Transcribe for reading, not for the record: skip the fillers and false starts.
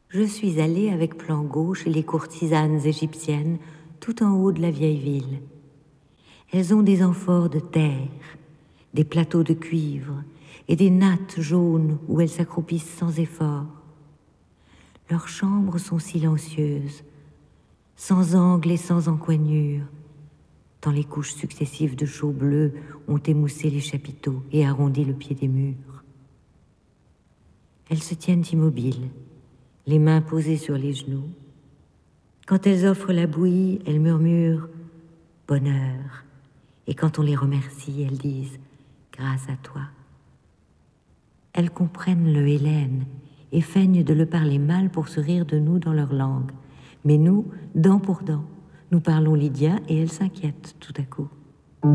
Je suis allée avec Plango chez les courtisanes égyptiennes tout en haut de la vieille ville. Elles ont des amphores de terre, des plateaux de cuivre et des nattes jaunes où elles s'accroupissent sans effort. Leurs chambres sont silencieuses, sans angle et sans encoignure, tant les couches successives de chaux bleus ont émoussé les chapiteaux et arrondi le pied des murs. Elles se tiennent immobiles, les mains posées sur les genoux. Quand elles offrent la bouillie, elles murmurent « bonheur ». Et quand on les remercie, elles disent « grâce à toi ». Elles comprennent le hellène et feignent de le parler mal pour se rire de nous dans leur langue. Mais nous, dent pour dent, nous parlons lydien et elles s'inquiètent tout à coup.